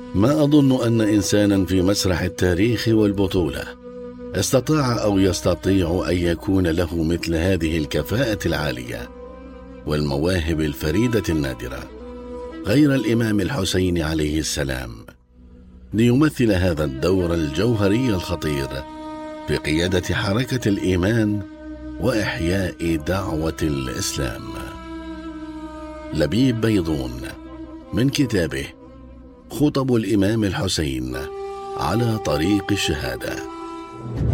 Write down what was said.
ما أظن أن إنسانا في مسرح التاريخ والبطولة استطاع أو يستطيع أن يكون له مثل هذه الكفاءة العالية والمواهب الفريدة النادرة غير الإمام الحسين عليه السلام، ليمثل هذا الدور الجوهري الخطير في قيادة حركة الإيمان وإحياء دعوة الإسلام. لبيب بيضون، من كتابه خطب الإمام الحسين على طريق الشهادة.